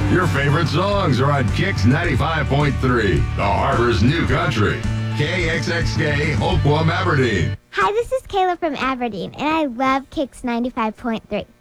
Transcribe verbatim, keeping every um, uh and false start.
Your favorite songs are on Kix ninety-five point three, the Harbor's new country. K X X K, Oakland, Aberdeen. Hi, this is Kayla from Aberdeen, and I love Kix ninety-five point three.